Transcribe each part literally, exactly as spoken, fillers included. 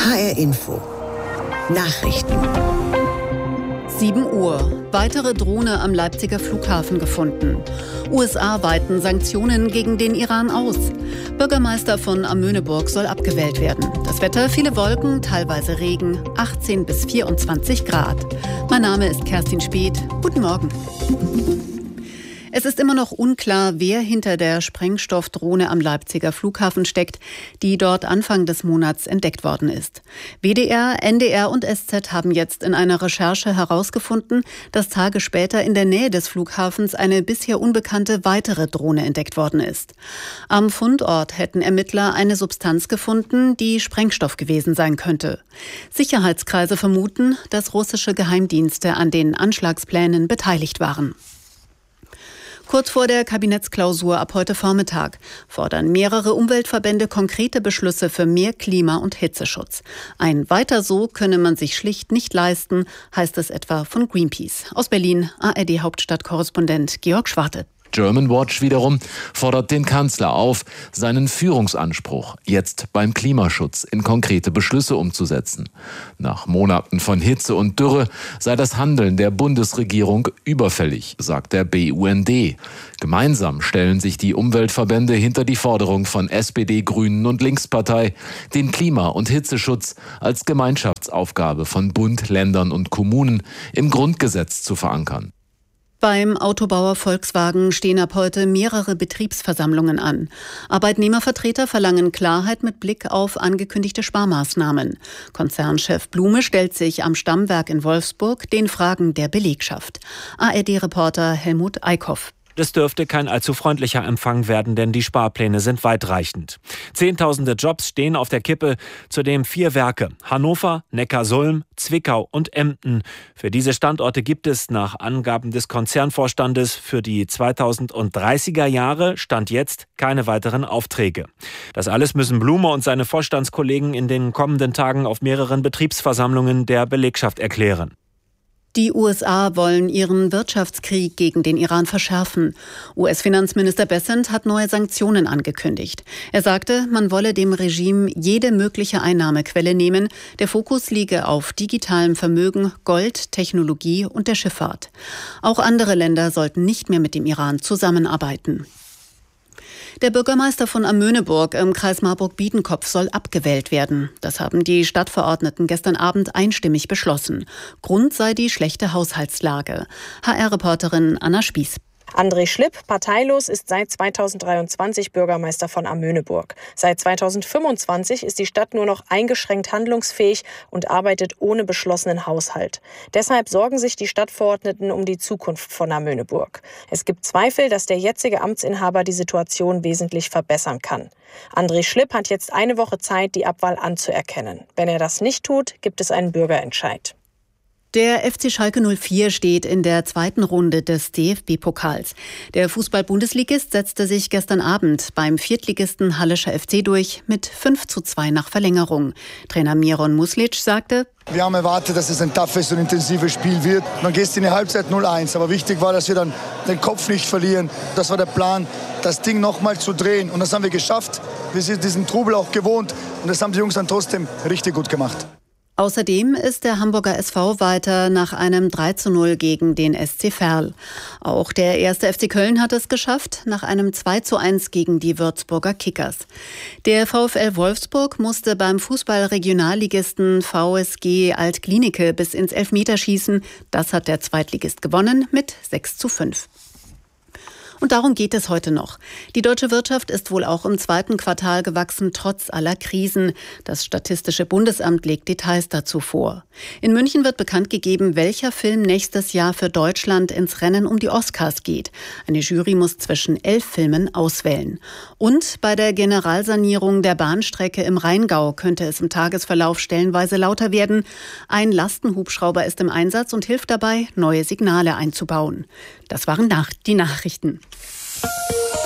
H R Info. Nachrichten. sieben Uhr. Weitere Drohne am Leipziger Flughafen gefunden. U S A weiten Sanktionen gegen den Iran aus. Bürgermeister von Amöneburg soll abgewählt werden. Das Wetter, viele Wolken, teilweise Regen, achtzehn bis vierundzwanzig Grad. Mein Name ist Kerstin Speth. Guten Morgen. Es ist immer noch unklar, wer hinter der Sprengstoffdrohne am Leipziger Flughafen steckt, die dort Anfang des Monats entdeckt worden ist. W D R, N D R und S Z haben jetzt in einer Recherche herausgefunden, dass Tage später in der Nähe des Flughafens eine bisher unbekannte weitere Drohne entdeckt worden ist. Am Fundort hätten Ermittler eine Substanz gefunden, die Sprengstoff gewesen sein könnte. Sicherheitskreise vermuten, dass russische Geheimdienste an den Anschlagsplänen beteiligt waren. Kurz vor der Kabinettsklausur ab heute Vormittag fordern mehrere Umweltverbände konkrete Beschlüsse für mehr Klima- und Hitzeschutz. Ein Weiter so könne man sich schlicht nicht leisten, heißt es etwa von Greenpeace. Aus Berlin, A R D-Hauptstadtkorrespondent Georg Schwarte. Germanwatch wiederum fordert den Kanzler auf, seinen Führungsanspruch jetzt beim Klimaschutz in konkrete Beschlüsse umzusetzen. Nach Monaten von Hitze und Dürre sei das Handeln der Bundesregierung überfällig, sagt der B U N D. Gemeinsam stellen sich die Umweltverbände hinter die Forderung von S P D, Grünen und Linkspartei, den Klima- und Hitzeschutz als Gemeinschaftsaufgabe von Bund, Ländern und Kommunen im Grundgesetz zu verankern. Beim Autobauer Volkswagen stehen ab heute mehrere Betriebsversammlungen an. Arbeitnehmervertreter verlangen Klarheit mit Blick auf angekündigte Sparmaßnahmen. Konzernchef Blume stellt sich am Stammwerk in Wolfsburg den Fragen der Belegschaft. A R D-Reporter Helmut Eickhoff. Es dürfte kein allzu freundlicher Empfang werden, denn die Sparpläne sind weitreichend. Zehntausende Jobs stehen auf der Kippe, zudem vier Werke: Hannover, Neckarsulm, Zwickau und Emden. Für diese Standorte gibt es nach Angaben des Konzernvorstandes für die zweitausenddreißiger Jahre Stand jetzt keine weiteren Aufträge. Das alles müssen Blume und seine Vorstandskollegen in den kommenden Tagen auf mehreren Betriebsversammlungen der Belegschaft erklären. Die U S A wollen ihren Wirtschaftskrieg gegen den Iran verschärfen. U S-Finanzminister Bessent hat neue Sanktionen angekündigt. Er sagte, man wolle dem Regime jede mögliche Einnahmequelle nehmen. Der Fokus liege auf digitalem Vermögen, Gold, Technologie und der Schifffahrt. Auch andere Länder sollten nicht mehr mit dem Iran zusammenarbeiten. Der Bürgermeister von Amöneburg im Kreis Marburg-Biedenkopf soll abgewählt werden. Das haben die Stadtverordneten gestern Abend einstimmig beschlossen. Grund sei die schlechte Haushaltslage. H R-Reporterin Anna Spieß. André Schlipp, parteilos, ist seit zweitausenddreiundzwanzig Bürgermeister von Amöneburg. Seit zweitausendfünfundzwanzig ist die Stadt nur noch eingeschränkt handlungsfähig und arbeitet ohne beschlossenen Haushalt. Deshalb sorgen sich die Stadtverordneten um die Zukunft von Amöneburg. Es gibt Zweifel, dass der jetzige Amtsinhaber die Situation wesentlich verbessern kann. André Schlipp hat jetzt eine Woche Zeit, die Abwahl anzuerkennen. Wenn er das nicht tut, gibt es einen Bürgerentscheid. Der F C Schalke null vier steht in der zweiten Runde des D F B-Pokals. Der Fußball-Bundesligist setzte sich gestern Abend beim Viertligisten Hallischer F C durch mit fünf zu zwei nach Verlängerung. Trainer Miron Muslic sagte: Wir haben erwartet, dass es ein toughes und intensives Spiel wird. Dann gehst du in die Halbzeit null eins. Aber wichtig war, dass wir dann den Kopf nicht verlieren. Das war der Plan, das Ding noch mal zu drehen. Und das haben wir geschafft. Wir sind diesen Trubel auch gewohnt. Und das haben die Jungs dann trotzdem richtig gut gemacht. Außerdem ist der Hamburger S V weiter nach einem drei zu null gegen den S C Verl. Auch der erste F C Köln hat es geschafft, nach einem zwei zu eins gegen die Würzburger Kickers. Der VfL Wolfsburg musste beim Fußball-Regionalligisten V S G Alt-Glienicke bis ins Elfmeterschießen. Das hat der Zweitligist gewonnen mit sechs zu fünf. Und darum geht es heute noch. Die deutsche Wirtschaft ist wohl auch im zweiten Quartal gewachsen, trotz aller Krisen. Das Statistische Bundesamt legt Details dazu vor. In München wird bekannt gegeben, welcher Film nächstes Jahr für Deutschland ins Rennen um die Oscars geht. Eine Jury muss zwischen elf Filmen auswählen. Und bei der Generalsanierung der Bahnstrecke im Rheingau könnte es im Tagesverlauf stellenweise lauter werden. Ein Lastenhubschrauber ist im Einsatz und hilft dabei, neue Signale einzubauen. Das waren nach- die Nachrichten.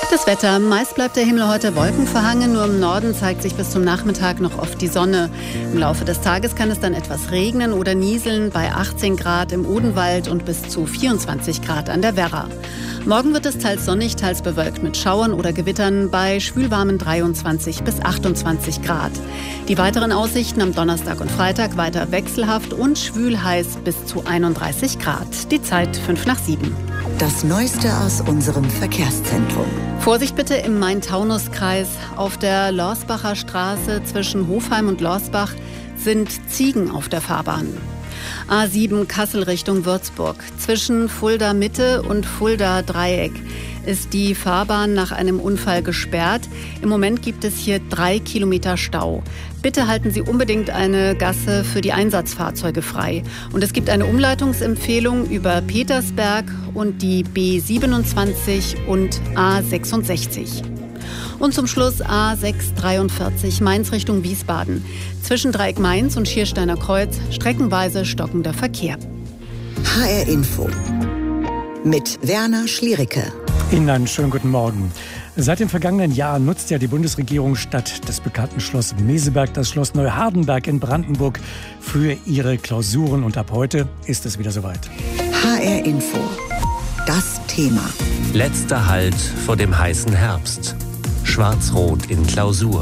Das Wetter. Meist bleibt der Himmel heute wolkenverhangen. Nur im Norden zeigt sich bis zum Nachmittag noch oft die Sonne. Im Laufe des Tages kann es dann etwas regnen oder nieseln bei achtzehn Grad im Odenwald und bis zu vierundzwanzig Grad an der Werra. Morgen wird es teils sonnig, teils bewölkt mit Schauern oder Gewittern bei schwülwarmen dreiundzwanzig bis achtundzwanzig Grad. Die weiteren Aussichten am Donnerstag und Freitag weiter wechselhaft und schwül heiß bis zu einunddreißig Grad. Die Zeit fünf nach sieben. Das Neueste aus unserem Verkehrszentrum. Vorsicht bitte im Main-Taunus-Kreis. Auf der Lorsbacher Straße zwischen Hofheim und Lorsbach sind Ziegen auf der Fahrbahn. A sieben Kassel Richtung Würzburg. Zwischen Fulda Mitte und Fulda Dreieck ist die Fahrbahn nach einem Unfall gesperrt. Im Moment gibt es hier drei Kilometer Stau. Bitte halten Sie unbedingt eine Gasse für die Einsatzfahrzeuge frei. Und es gibt eine Umleitungsempfehlung über Petersberg und die B siebenundzwanzig und A sechsundsechzig. Und zum Schluss A sechs dreiundvierzig Mainz Richtung Wiesbaden. Zwischen Dreieck Mainz und Schiersteiner Kreuz streckenweise stockender Verkehr. H R Info mit Werner Schliericke. Ihnen einen schönen guten Morgen. Seit dem vergangenen Jahr nutzt ja die Bundesregierung statt des bekannten Schloss Meseberg das Schloss Neuhardenberg in Brandenburg für ihre Klausuren. Und ab heute ist es wieder soweit. H R Info. Das Thema. Letzter Halt vor dem heißen Herbst. Schwarz-Rot in Klausur.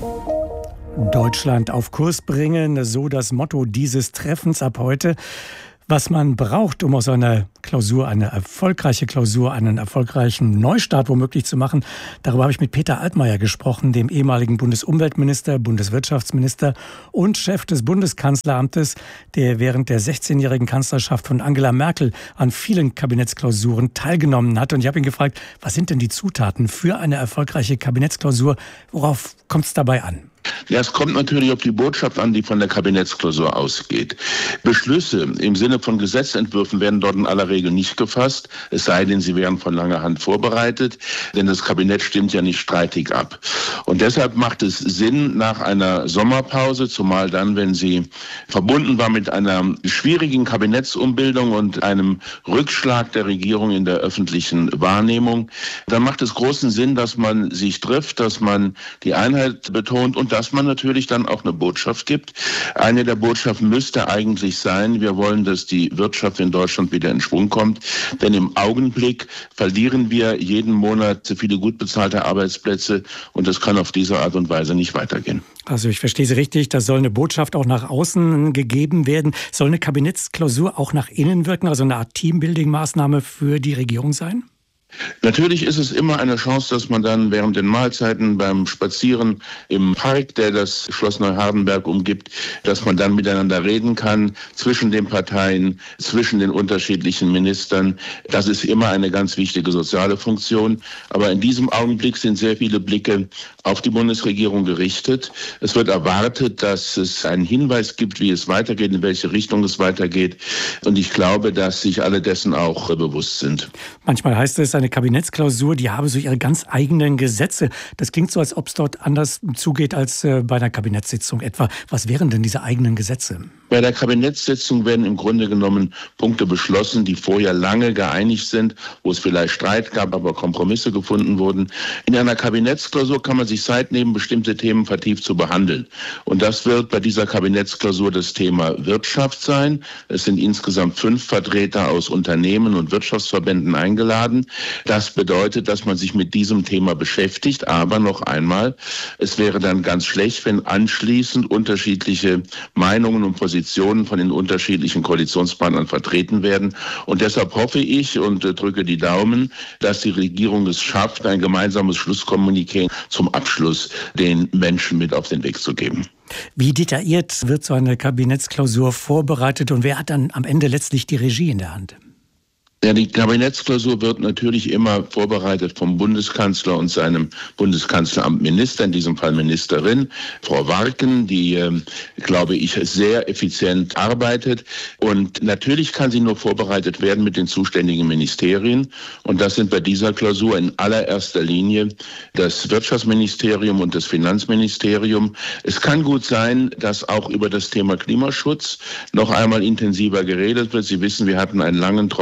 Deutschland auf Kurs bringen, so das Motto dieses Treffens ab heute. Was man braucht, um aus einer Klausur, eine erfolgreiche Klausur, einen erfolgreichen Neustart womöglich zu machen. Darüber habe ich mit Peter Altmaier gesprochen, dem ehemaligen Bundesumweltminister, Bundeswirtschaftsminister und Chef des Bundeskanzleramtes, der während der sechzehnjährigen Kanzlerschaft von Angela Merkel an vielen Kabinettsklausuren teilgenommen hat. Und ich habe ihn gefragt, was sind denn die Zutaten für eine erfolgreiche Kabinettsklausur? Worauf kommt es dabei an? Ja, es kommt natürlich auf die Botschaft an, die von der Kabinettsklausur ausgeht. Beschlüsse im Sinne von Gesetzentwürfen werden dort in aller Regel nicht gefasst, es sei denn, sie wären von langer Hand vorbereitet, denn das Kabinett stimmt ja nicht streitig ab. Und deshalb macht es Sinn, nach einer Sommerpause, zumal dann, wenn sie verbunden war mit einer schwierigen Kabinettsumbildung und einem Rückschlag der Regierung in der öffentlichen Wahrnehmung, dann macht es großen Sinn, dass man sich trifft, dass man die Einheit betont und dass man natürlich dann auch eine Botschaft gibt. Eine der Botschaften müsste eigentlich sein, wir wollen, dass die Wirtschaft in Deutschland wieder in Schwung kommt. Denn im Augenblick verlieren wir jeden Monat zu viele gut bezahlte Arbeitsplätze und das kann auf diese Art und Weise nicht weitergehen. Also ich verstehe Sie richtig, da soll eine Botschaft auch nach außen gegeben werden. Soll eine Kabinettsklausur auch nach innen wirken, also eine Art Teambuilding-Maßnahme für die Regierung sein? Natürlich ist es immer eine Chance, dass man dann während den Mahlzeiten beim Spazieren im Park, der das Schloss Neuhardenberg umgibt, dass man dann miteinander reden kann zwischen den Parteien, zwischen den unterschiedlichen Ministern. Das ist immer eine ganz wichtige soziale Funktion. Aber in diesem Augenblick sind sehr viele Blicke auf die Bundesregierung gerichtet. Es wird erwartet, dass es einen Hinweis gibt, wie es weitergeht, in welche Richtung es weitergeht. Und ich glaube, dass sich alle dessen auch bewusst sind. Manchmal heißt es, eine Kabinettsklausur, die habe so ihre ganz eigenen Gesetze. Das klingt so, als ob es dort anders zugeht als bei einer Kabinettssitzung etwa. Was wären denn diese eigenen Gesetze? Bei der Kabinettssitzung werden im Grunde genommen Punkte beschlossen, die vorher lange geeinigt sind, wo es vielleicht Streit gab, aber Kompromisse gefunden wurden. In einer Kabinettsklausur kann man sich Zeit nehmen, bestimmte Themen vertieft zu behandeln. Und das wird bei dieser Kabinettsklausur das Thema Wirtschaft sein. Es sind insgesamt fünf Vertreter aus Unternehmen und Wirtschaftsverbänden eingeladen. Das bedeutet, dass man sich mit diesem Thema beschäftigt. Aber noch einmal, es wäre dann ganz schlecht, wenn anschließend unterschiedliche Meinungen und Positionen von den unterschiedlichen Koalitionspartnern vertreten werden. Und deshalb hoffe ich und drücke die Daumen, dass die Regierung es schafft, ein gemeinsames Schlusskommuniqué zum Abschluss den Menschen mit auf den Weg zu geben. Wie detailliert wird so eine Kabinettsklausur vorbereitet und wer hat dann am Ende letztlich die Regie in der Hand? Ja, die Kabinettsklausur wird natürlich immer vorbereitet vom Bundeskanzler und seinem Bundeskanzleramtminister, in diesem Fall Ministerin, Frau Warken, die, äh, glaube ich, sehr effizient arbeitet. Und natürlich kann sie nur vorbereitet werden mit den zuständigen Ministerien. Und das sind bei dieser Klausur in allererster Linie das Wirtschaftsministerium und das Finanzministerium. Es kann gut sein, dass auch über das Thema Klimaschutz noch einmal intensiver geredet wird. Sie wissen, wir hatten einen langen, trockenen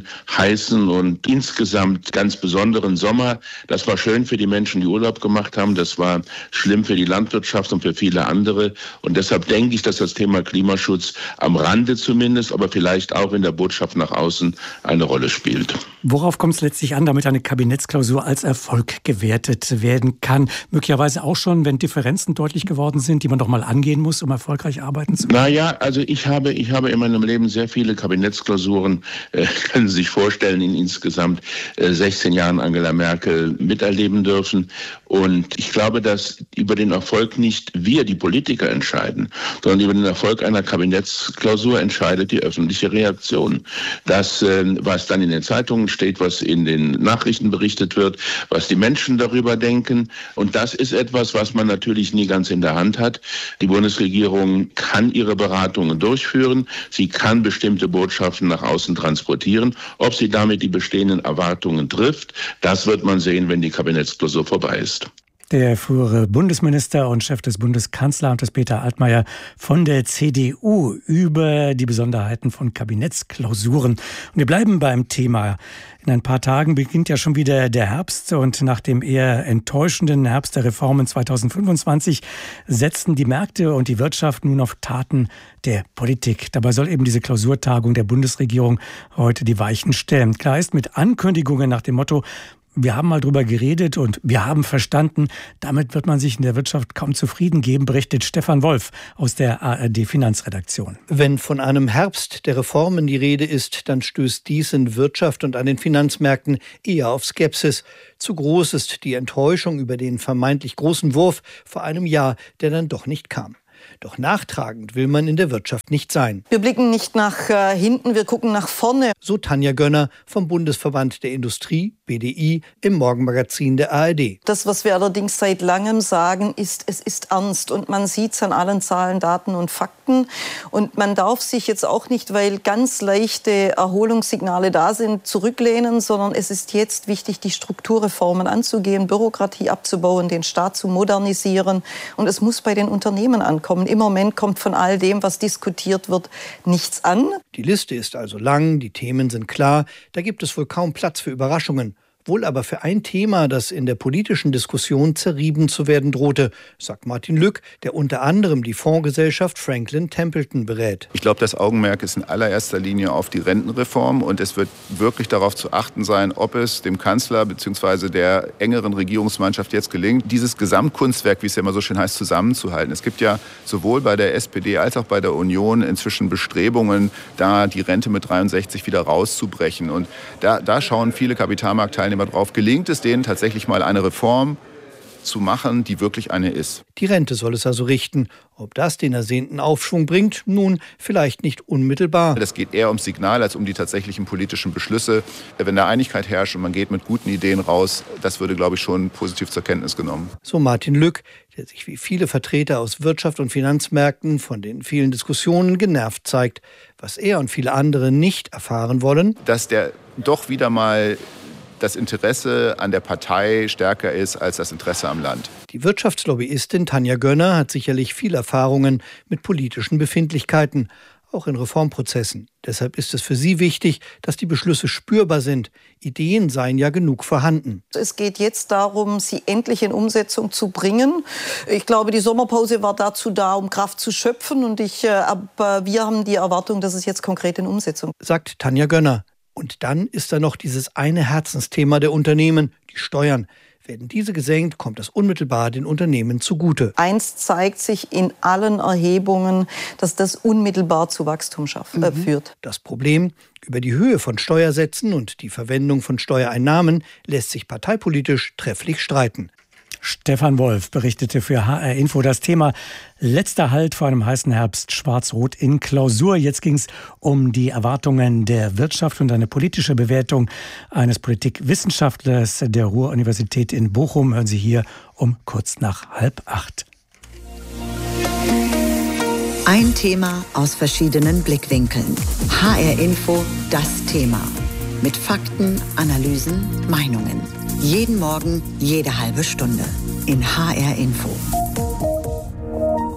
heißen und insgesamt ganz besonderen Sommer. Das war schön für die Menschen, die Urlaub gemacht haben. Das war schlimm für die Landwirtschaft und für viele andere. Und deshalb denke ich, dass das Thema Klimaschutz am Rande zumindest, aber vielleicht auch in der Botschaft nach außen eine Rolle spielt. Worauf kommt es letztlich an, damit eine Kabinettsklausur als Erfolg gewertet werden kann? Möglicherweise auch schon, wenn Differenzen deutlich geworden sind, die man doch mal angehen muss, um erfolgreich arbeiten zu können? Naja, also ich habe, ich habe in meinem Leben sehr viele Kabinettsklausuren, äh, können Sie sich vorstellen, in insgesamt äh, sechzehn Jahren Angela Merkel miterleben dürfen. Und ich glaube, dass über den Erfolg nicht wir, die Politiker, entscheiden, sondern über den Erfolg einer Kabinettsklausur entscheidet die öffentliche Reaktion. Das, äh, was dann in den Zeitungen steht, was in den Nachrichten berichtet wird, was die Menschen darüber denken. Und das ist etwas, was man natürlich nie ganz in der Hand hat. Die Bundesregierung kann ihre Beratungen durchführen. Sie kann bestimmte Botschaften nach außen transportieren. Ob sie damit die bestehenden Erwartungen trifft, das wird man sehen, wenn die Kabinettsklausur vorbei ist. Der frühere Bundesminister und Chef des Bundeskanzleramtes Peter Altmaier von der C D U über die Besonderheiten von Kabinettsklausuren. Und wir bleiben beim Thema. In ein paar Tagen beginnt ja schon wieder der Herbst und nach dem eher enttäuschenden Herbst der Reformen zweitausendfünfundzwanzig setzen die Märkte und die Wirtschaft nun auf Taten der Politik. Dabei soll eben diese Klausurtagung der Bundesregierung heute die Weichen stellen. Klar ist, mit Ankündigungen nach dem Motto: Wir haben mal drüber geredet und wir haben verstanden. Damit wird man sich in der Wirtschaft kaum zufrieden geben, berichtet Stefan Wolf aus der A R D-Finanzredaktion. Wenn von einem Herbst der Reformen die Rede ist, dann stößt dies in Wirtschaft und an den Finanzmärkten eher auf Skepsis. Zu groß ist die Enttäuschung über den vermeintlich großen Wurf vor einem Jahr, der dann doch nicht kam. Doch nachtragend will man in der Wirtschaft nicht sein. Wir blicken nicht nach äh, hinten, wir gucken nach vorne. So Tanja Gönner vom Bundesverband der Industrie, B D I, im Morgenmagazin der A R D. Das, was wir allerdings seit langem sagen, ist, es ist ernst. Und man sieht es an allen Zahlen, Daten und Fakten. Und man darf sich jetzt auch nicht, weil ganz leichte Erholungssignale da sind, zurücklehnen, sondern es ist jetzt wichtig, die Strukturreformen anzugehen, Bürokratie abzubauen, den Staat zu modernisieren. Und es muss bei den Unternehmen ankommen. Im Moment kommt von all dem, was diskutiert wird, nichts an. Die Liste ist also lang, die Themen sind klar. Da gibt es wohl kaum Platz für Überraschungen. Wohl aber für ein Thema, das in der politischen Diskussion zerrieben zu werden drohte, sagt Martin Lück, der unter anderem die Fondsgesellschaft Franklin Templeton berät. Ich glaube, das Augenmerk ist in allererster Linie auf die Rentenreform und es wird wirklich darauf zu achten sein, ob es dem Kanzler bzw. der engeren Regierungsmannschaft jetzt gelingt, dieses Gesamtkunstwerk, wie es ja immer so schön heißt, zusammenzuhalten. Es gibt ja sowohl bei der S P D als auch bei der Union inzwischen Bestrebungen, da die Rente mit dreiundsechzig wieder rauszubrechen. Und da, da schauen viele Kapitalmarktteilnehmer drauf, gelingt es denen tatsächlich mal eine Reform zu machen, die wirklich eine ist. Die Rente soll es also richten. Ob das den ersehnten Aufschwung bringt? Nun, vielleicht nicht unmittelbar. Das geht eher ums Signal als um die tatsächlichen politischen Beschlüsse. Wenn da Einigkeit herrscht und man geht mit guten Ideen raus, das würde, glaube ich, schon positiv zur Kenntnis genommen. So Martin Lück, der sich wie viele Vertreter aus Wirtschaft und Finanzmärkten von den vielen Diskussionen genervt zeigt. Was er und viele andere nicht erfahren wollen: Dass der doch wieder mal das Interesse an der Partei stärker ist als das Interesse am Land. Die Wirtschaftslobbyistin Tanja Gönner hat sicherlich viel Erfahrungen mit politischen Befindlichkeiten, auch in Reformprozessen. Deshalb ist es für sie wichtig, dass die Beschlüsse spürbar sind. Ideen seien ja genug vorhanden. Es geht jetzt darum, sie endlich in Umsetzung zu bringen. Ich glaube, die Sommerpause war dazu da, um Kraft zu schöpfen. Und ich, äh, aber wir haben die Erwartung, dass es jetzt konkret in Umsetzung ist. Sagt Tanja Gönner. Und dann ist da noch dieses eine Herzensthema der Unternehmen, die Steuern. Werden diese gesenkt, kommt das unmittelbar den Unternehmen zugute. Eins zeigt sich in allen Erhebungen, dass das unmittelbar zu Wachstum schaff, äh, führt. Das Problem: Über die Höhe von Steuersätzen und die Verwendung von Steuereinnahmen lässt sich parteipolitisch trefflich streiten. Stefan Wolf berichtete für H R Info. Das Thema: letzter Halt vor einem heißen Herbst, Schwarz-Rot in Klausur. Jetzt ging es um die Erwartungen der Wirtschaft und eine politische Bewertung eines Politikwissenschaftlers der Ruhr-Universität in Bochum. Hören Sie hier um kurz nach halb acht. Ein Thema aus verschiedenen Blickwinkeln. H R Info, das Thema. Mit Fakten, Analysen, Meinungen. Jeden Morgen, jede halbe Stunde. In H R Info.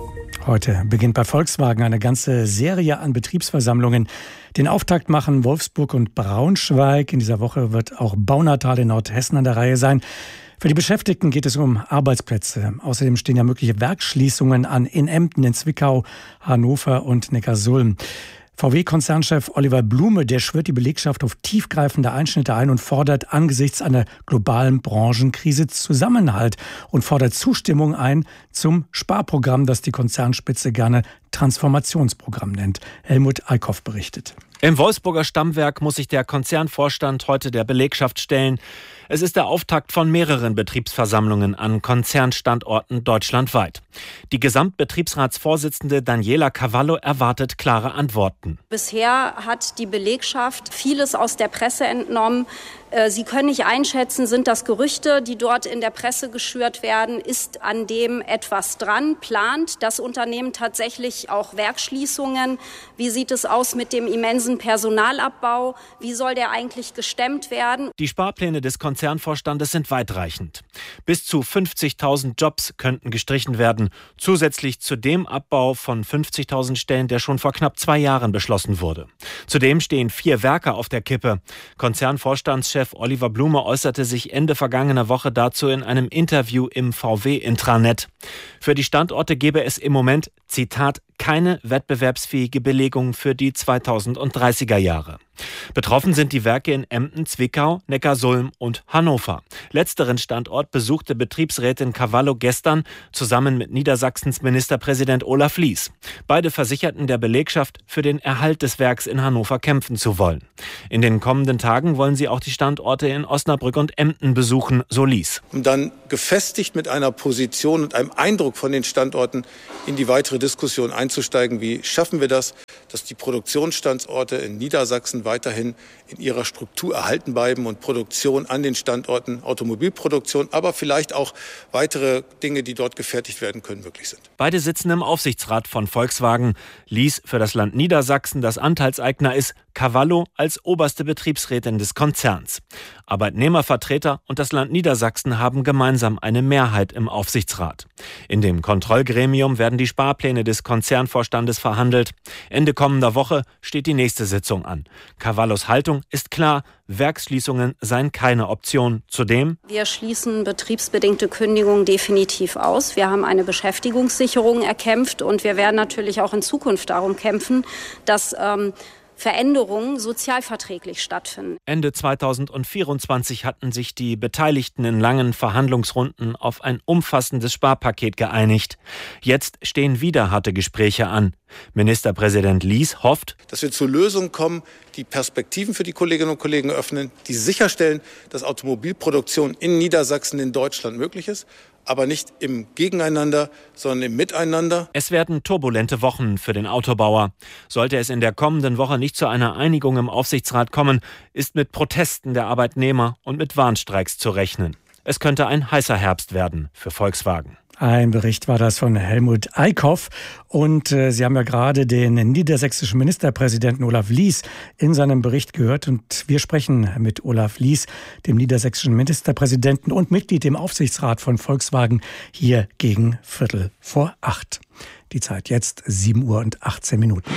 Heute beginnt bei Volkswagen eine ganze Serie an Betriebsversammlungen. Den Auftakt machen Wolfsburg und Braunschweig. In dieser Woche wird auch Baunatal in Nordhessen an der Reihe sein. Für die Beschäftigten geht es um Arbeitsplätze. Außerdem stehen ja mögliche Werksschließungen an in Emden, in Zwickau, Hannover und Neckarsulm. V W-Konzernchef Oliver Blume, der schwört die Belegschaft auf tiefgreifende Einschnitte ein und fordert angesichts einer globalen Branchenkrise Zusammenhalt und fordert Zustimmung ein zum Sparprogramm, das die Konzernspitze gerne Transformationsprogramm nennt. Helmut Eickhoff berichtet. Im Wolfsburger Stammwerk muss sich der Konzernvorstand heute der Belegschaft stellen. Es ist der Auftakt von mehreren Betriebsversammlungen an Konzernstandorten deutschlandweit. Die Gesamtbetriebsratsvorsitzende Daniela Cavallo erwartet klare Antworten. Bisher hat die Belegschaft vieles aus der Presse entnommen. Sie können nicht einschätzen, sind das Gerüchte, die dort in der Presse geschürt werden? Ist an dem etwas dran? Plant das Unternehmen tatsächlich auch Werksschließungen? Wie sieht es aus mit dem immensen Personalabbau? Wie soll der eigentlich gestemmt werden? Die Sparpläne des Konzernvorstandes sind weitreichend. Bis zu fünfzigtausend Jobs könnten gestrichen werden, zusätzlich zu dem Abbau von fünfzigtausend Stellen, der schon vor knapp zwei Jahren beschlossen wurde. Zudem stehen vier Werke auf der Kippe. Konzernvorstandschef Oliver Blume äußerte sich Ende vergangener Woche dazu in einem Interview im V W-Intranet. Für die Standorte gebe es im Moment, Zitat, keine wettbewerbsfähige Belegung für die zweitausenddreißiger Jahre. Betroffen sind die Werke in Emden, Zwickau, Neckarsulm und Hannover. Letzteren Standort besuchte Betriebsrätin Cavallo gestern zusammen mit Niedersachsens Ministerpräsident Olaf Lies. Beide versicherten der Belegschaft, für den Erhalt des Werks in Hannover kämpfen zu wollen. In den kommenden Tagen wollen sie auch die Standorte in Osnabrück und Emden besuchen, so Lies. Um dann gefestigt mit einer Position und einem Eindruck von den Standorten in die weitere Diskussion einzusteigen. Wie schaffen wir das, dass die Produktionsstandorte in Niedersachsen weiterhin in ihrer Struktur erhalten bleiben und Produktion an den Standorten, Automobilproduktion, aber vielleicht auch weitere Dinge, die dort gefertigt werden können, möglich sind. Beide sitzen im Aufsichtsrat von Volkswagen. Lies für das Land Niedersachsen, das Anteilseigner ist, Cavallo als oberste Betriebsrätin des Konzerns. Arbeitnehmervertreter und das Land Niedersachsen haben gemeinsam eine Mehrheit im Aufsichtsrat. In dem Kontrollgremium werden die Sparpläne des Konzernvorstandes verhandelt. Ende kommender Woche steht die nächste Sitzung an. Cavallos Haltung ist klar, Werksschließungen seien keine Option. Zudem: Wir schließen betriebsbedingte Kündigungen definitiv aus. Wir haben eine Beschäftigungssicherung erkämpft und wir werden natürlich auch in Zukunft darum kämpfen, dass ähm, Veränderungen sozialverträglich stattfinden. Ende zweitausendvierundzwanzig hatten sich die Beteiligten in langen Verhandlungsrunden auf ein umfassendes Sparpaket geeinigt. Jetzt stehen wieder harte Gespräche an. Ministerpräsident Lies hofft, dass wir zu Lösungen kommen, die Perspektiven für die Kolleginnen und Kollegen öffnen, die sicherstellen, dass Automobilproduktion in Niedersachsen, in Deutschland möglich ist, aber nicht im Gegeneinander, sondern im Miteinander. Es werden turbulente Wochen für den Autobauer. Sollte es in der kommenden Woche nicht zu einer Einigung im Aufsichtsrat kommen, ist mit Protesten der Arbeitnehmer und mit Warnstreiks zu rechnen. Es könnte ein heißer Herbst werden für Volkswagen. Ein Bericht war das von Helmut Eickhoff. Und äh, Sie haben ja gerade den niedersächsischen Ministerpräsidenten Olaf Lies in seinem Bericht gehört. Und wir sprechen mit Olaf Lies, dem niedersächsischen Ministerpräsidenten und Mitglied im Aufsichtsrat von Volkswagen, hier gegen Viertel vor acht. Die Zeit jetzt sieben Uhr und achtzehn Minuten.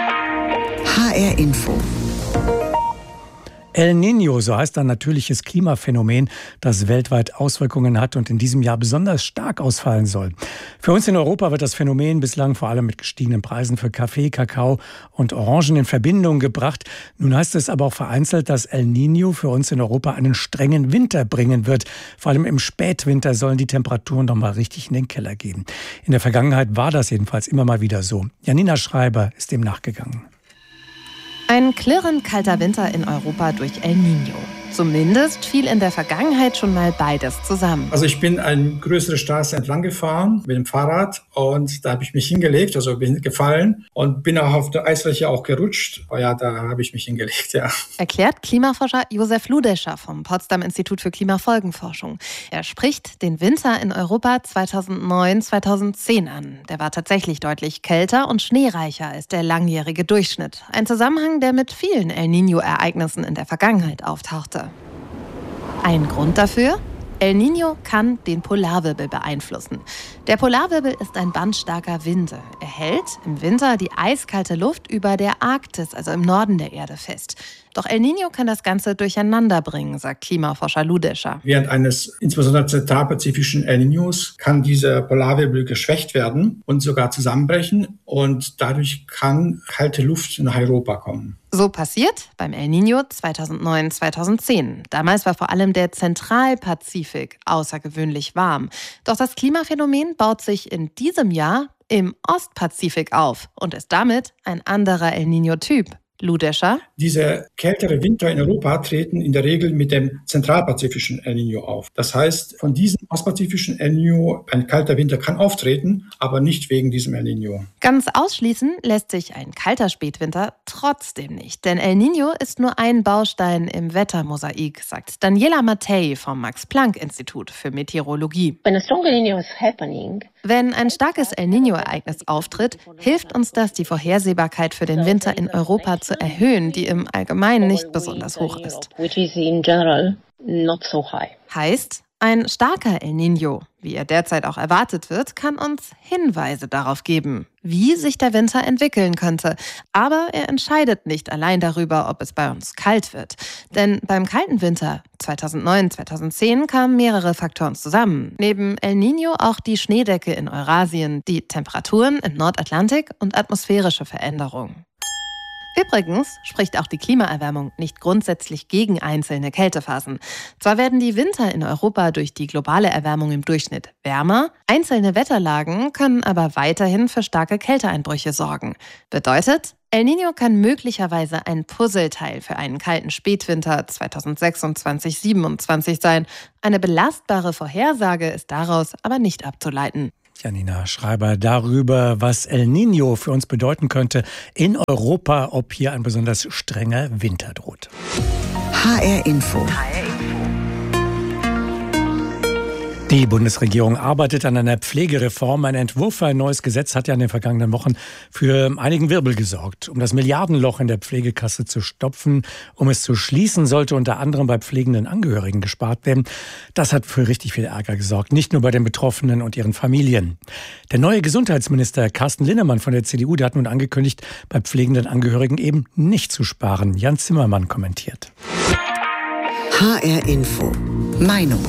H R Info. El Niño, so heißt ein natürliches Klimaphänomen, das weltweit Auswirkungen hat und in diesem Jahr besonders stark ausfallen soll. Für uns in Europa wird das Phänomen bislang vor allem mit gestiegenen Preisen für Kaffee, Kakao und Orangen in Verbindung gebracht. Nun heißt es aber auch vereinzelt, dass El Niño für uns in Europa einen strengen Winter bringen wird. Vor allem im Spätwinter sollen die Temperaturen noch mal richtig in den Keller gehen. In der Vergangenheit war das jedenfalls immer mal wieder so. Janina Schreiber ist dem nachgegangen. Ein klirrend kalter Winter in Europa durch El Niño. Zumindest fiel in der Vergangenheit schon mal beides zusammen. Also ich bin eine größere Straße entlang gefahren mit dem Fahrrad und da habe ich mich hingelegt, also bin gefallen und bin auch auf der Eisfläche auch gerutscht. Oh ja, da habe ich mich hingelegt, ja. Erklärt Klimaforscher Josef Ludescher vom Potsdam Institut für Klimafolgenforschung. Er spricht den Winter in Europa zweitausendneun zweitausendzehn an. Der war tatsächlich deutlich kälter und schneereicher als der langjährige Durchschnitt. Ein Zusammenhang, der mit vielen El Niño-Ereignissen in der Vergangenheit auftauchte. Ein Grund dafür? El Niño kann den Polarwirbel beeinflussen. Der Polarwirbel ist ein bandstarker Wind. Er hält im Winter die eiskalte Luft über der Arktis, also im Norden der Erde, fest. Doch El Niño kann das Ganze durcheinander bringen, sagt Klimaforscher Ludescher. Während eines insbesondere zentralpazifischen El Niños kann dieser Polarwirbel geschwächt werden und sogar zusammenbrechen. Und dadurch kann kalte Luft nach Europa kommen. So passiert beim El Niño zweitausendneun, zweitausendzehn. Damals war vor allem der Zentralpazifik außergewöhnlich warm. Doch das Klimaphänomen baut sich in diesem Jahr im Ostpazifik auf und ist damit ein anderer El Niño-Typ. Ludescher. Diese kältere Winter in Europa treten in der Regel mit dem zentralpazifischen El Niño auf. Das heißt, von diesem ostpazifischen El Niño, ein kalter Winter kann auftreten, aber nicht wegen diesem El Niño. Ganz ausschließen lässt sich ein kalter Spätwinter trotzdem nicht. Denn El Niño ist nur ein Baustein im Wettermosaik, sagt Daniela Mattei vom Max-Planck-Institut für Meteorologie. When a strong El Niño is happening, Wenn ein starkes El Niño-Ereignis auftritt, hilft uns das, die Vorhersehbarkeit für den Winter in Europa zu erhöhen, die im Allgemeinen nicht besonders hoch ist. Heißt, ein starker El Niño, wie er derzeit auch erwartet wird, kann uns Hinweise darauf geben, wie sich der Winter entwickeln könnte. Aber er entscheidet nicht allein darüber, ob es bei uns kalt wird. Denn beim kalten Winter zweitausendneun, zweitausendzehn kamen mehrere Faktoren zusammen. Neben El Niño auch die Schneedecke in Eurasien, die Temperaturen im Nordatlantik und atmosphärische Veränderungen. Übrigens spricht auch die Klimaerwärmung nicht grundsätzlich gegen einzelne Kältephasen. Zwar werden die Winter in Europa durch die globale Erwärmung im Durchschnitt wärmer, einzelne Wetterlagen können aber weiterhin für starke Kälteeinbrüche sorgen. Bedeutet, El Niño kann möglicherweise ein Puzzleteil für einen kalten Spätwinter zweitausendsechsundzwanzig siebenundzwanzig sein. Eine belastbare Vorhersage ist daraus aber nicht abzuleiten. Janina Schreiber darüber, was El Niño für uns bedeuten könnte in Europa, ob hier ein besonders strenger Winter droht. H R Info. Die Bundesregierung arbeitet an einer Pflegereform. Ein Entwurf für ein neues Gesetz hat ja in den vergangenen Wochen für einigen Wirbel gesorgt. Um das Milliardenloch in der Pflegekasse zu stopfen, um es zu schließen, sollte unter anderem bei pflegenden Angehörigen gespart werden. Das hat für richtig viel Ärger gesorgt, nicht nur bei den Betroffenen und ihren Familien. Der neue Gesundheitsminister Carsten Linnemann von der C D U, der hat nun angekündigt, bei pflegenden Angehörigen eben nicht zu sparen. Jan Zimmermann kommentiert. H R Info. Meinung.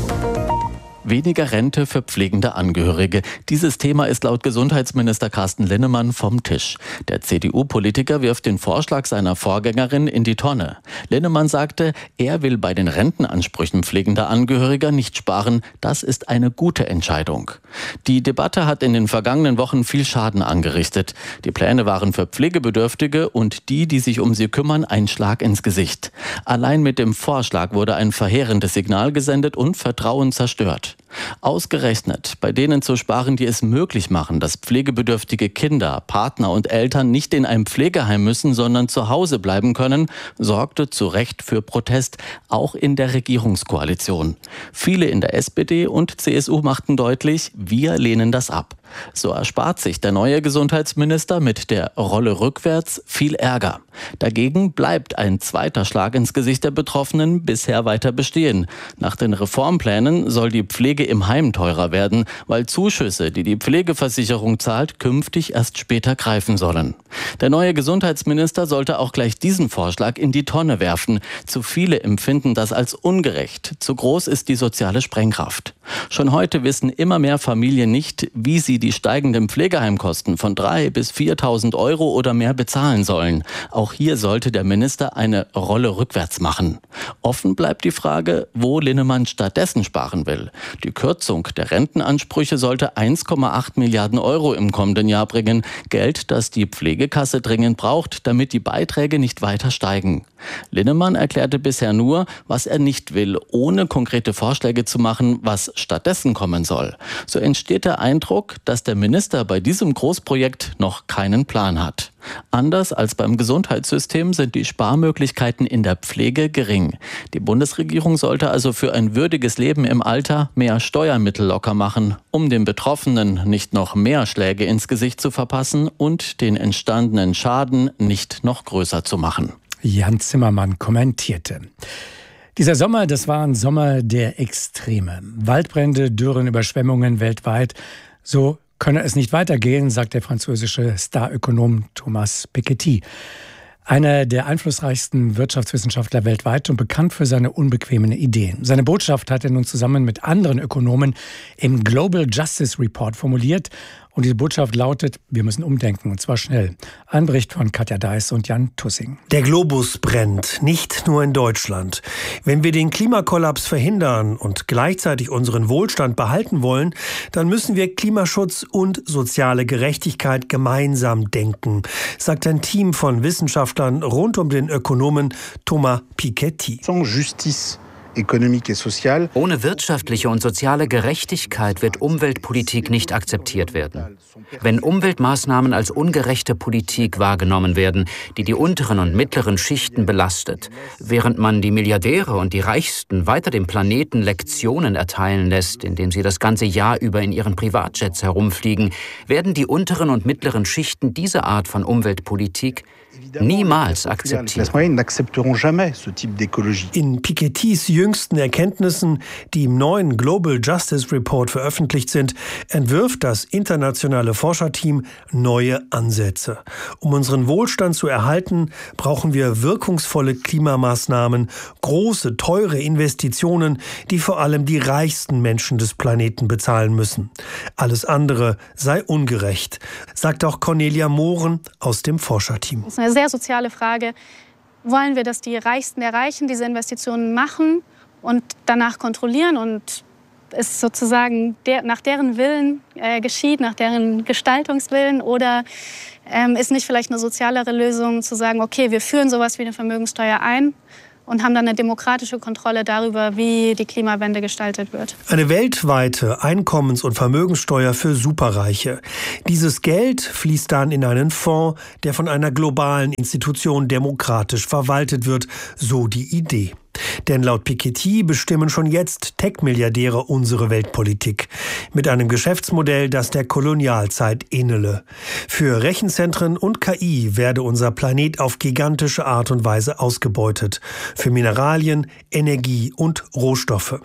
Weniger Rente für pflegende Angehörige. Dieses Thema ist laut Gesundheitsminister Carsten Linnemann vom Tisch. Der C D U-Politiker wirft den Vorschlag seiner Vorgängerin in die Tonne. Linnemann sagte, er will bei den Rentenansprüchen pflegender Angehöriger nicht sparen. Das ist eine gute Entscheidung. Die Debatte hat in den vergangenen Wochen viel Schaden angerichtet. Die Pläne waren für Pflegebedürftige und die, die sich um sie kümmern, ein Schlag ins Gesicht. Allein mit dem Vorschlag wurde ein verheerendes Signal gesendet und Vertrauen zerstört. Ausgerechnet bei denen zu sparen, die es möglich machen, dass pflegebedürftige Kinder, Partner und Eltern nicht in ein Pflegeheim müssen, sondern zu Hause bleiben können, sorgte zu Recht für Protest, auch in der Regierungskoalition. Viele in der S P D und C S U machten deutlich, wir lehnen das ab. So erspart sich der neue Gesundheitsminister mit der Rolle rückwärts viel Ärger. Dagegen bleibt ein zweiter Schlag ins Gesicht der Betroffenen bisher weiter bestehen. Nach den Reformplänen soll die Pflege im Heim teurer werden, weil Zuschüsse, die die Pflegeversicherung zahlt, künftig erst später greifen sollen. Der neue Gesundheitsminister sollte auch gleich diesen Vorschlag in die Tonne werfen. Zu viele empfinden das als ungerecht. Zu groß ist die soziale Sprengkraft. Schon heute wissen immer mehr Familien nicht, wie sie die steigenden Pflegeheimkosten von dreitausend bis viertausend Euro oder mehr bezahlen sollen. Auch hier sollte der Minister eine Rolle rückwärts machen. Offen bleibt die Frage, wo Linnemann stattdessen sparen will. Die Kürzung der Rentenansprüche sollte eins Komma acht Milliarden Euro im kommenden Jahr bringen. Geld, das die Pflegekasse dringend braucht, damit die Beiträge nicht weiter steigen. Linnemann erklärte bisher nur, was er nicht will, ohne konkrete Vorschläge zu machen, was stattdessen kommen soll. So entsteht der Eindruck, dass der Minister bei diesem Großprojekt noch keinen Plan hat. Anders als beim Gesundheitssystem sind die Sparmöglichkeiten in der Pflege gering. Die Bundesregierung sollte also für ein würdiges Leben im Alter mehr Steuermittel locker machen, um den Betroffenen nicht noch mehr Schläge ins Gesicht zu verpassen und den entstandenen Schaden nicht noch größer zu machen. Jan Zimmermann kommentierte. Dieser Sommer, das war ein Sommer der Extreme. Waldbrände, Dürren, Überschwemmungen weltweit. So könne es nicht weitergehen, sagt der französische Starökonom Thomas Piketty. Einer der einflussreichsten Wirtschaftswissenschaftler weltweit und bekannt für seine unbequemen Ideen. Seine Botschaft hat er nun zusammen mit anderen Ökonomen im Global Justice Report formuliert. Und diese Botschaft lautet, wir müssen umdenken, und zwar schnell. Ein Bericht von Katja Deiß und Jan Tussing. Der Globus brennt, nicht nur in Deutschland. Wenn wir den Klimakollaps verhindern und gleichzeitig unseren Wohlstand behalten wollen, dann müssen wir Klimaschutz und soziale Gerechtigkeit gemeinsam denken, sagt ein Team von Wissenschaftlern rund um den Ökonomen Thomas Piketty. Sans justice. Ohne wirtschaftliche und soziale Gerechtigkeit wird Umweltpolitik nicht akzeptiert werden. Wenn Umweltmaßnahmen als ungerechte Politik wahrgenommen werden, die die unteren und mittleren Schichten belastet, während man die Milliardäre und die Reichsten weiter dem Planeten Lektionen erteilen lässt, indem sie das ganze Jahr über in ihren Privatjets herumfliegen, werden die unteren und mittleren Schichten diese Art von Umweltpolitik niemals akzeptieren. In Pikettys jüngsten Erkenntnissen, die im neuen Global Justice Report veröffentlicht sind, entwirft das internationale Forscherteam neue Ansätze. Um unseren Wohlstand zu erhalten, brauchen wir wirkungsvolle Klimamaßnahmen, große, teure Investitionen, die vor allem die reichsten Menschen des Planeten bezahlen müssen. Alles andere sei ungerecht, sagt auch Cornelia Mohren aus dem Forscherteam. Das ist eine sehr soziale Frage. Wollen wir, dass die Reichsten der Reichen diese Investitionen machen und danach kontrollieren und es sozusagen der, nach deren Willen äh, geschieht, nach deren Gestaltungswillen? Oder ähm, ist nicht vielleicht eine sozialere Lösung zu sagen, okay, wir führen sowas wie eine Vermögenssteuer ein und haben dann eine demokratische Kontrolle darüber, wie die Klimawende gestaltet wird. Eine weltweite Einkommens- und Vermögenssteuer für Superreiche. Dieses Geld fließt dann in einen Fonds, der von einer globalen Institution demokratisch verwaltet wird, so die Idee. Denn laut Piketty bestimmen schon jetzt Tech-Milliardäre unsere Weltpolitik. Mit einem Geschäftsmodell, das der Kolonialzeit ähnele. Für Rechenzentren und K I werde unser Planet auf gigantische Art und Weise ausgebeutet. Für Mineralien, Energie und Rohstoffe.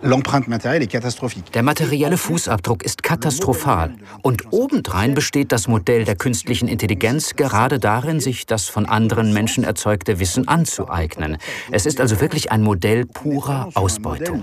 Der materielle Fußabdruck ist katastrophal. Und obendrein besteht das Modell der künstlichen Intelligenz gerade darin, sich das von anderen Menschen erzeugte Wissen anzueignen. Es ist also wirklich ein Modell purer Ausbeutung.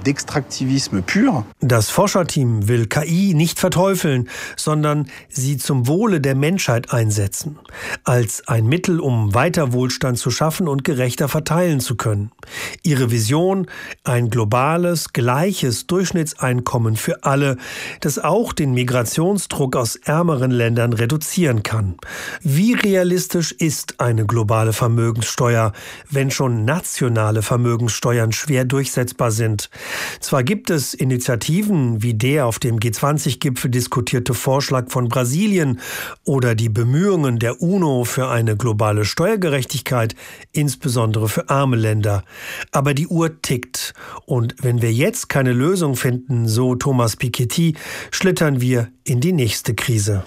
Das Forscherteam will K I nicht verteufeln, sondern sie zum Wohle der Menschheit einsetzen. Als ein Mittel, um weiter Wohlstand zu schaffen und gerechter verteilen zu können. Ihre Vision: ein globales, gleiches Durchschnittseinkommen für alle, das auch den Migrationsdruck aus ärmeren Ländern reduzieren kann. Wie realistisch ist eine globale Vermögenssteuer, wenn schon nationale Vermögenssteuern schwer durchsetzbar sind? Zwar gibt es Initiativen wie der auf dem G zwanzig Gipfel diskutierte Vorschlag von Brasilien oder die Bemühungen der UNO für eine globale Steuergerechtigkeit, insbesondere für arme Länder. Aber die Uhr tickt. Und wenn wir jetzt keine Lösung finden, so Thomas Piketty, schlittern wir in die nächste Krise.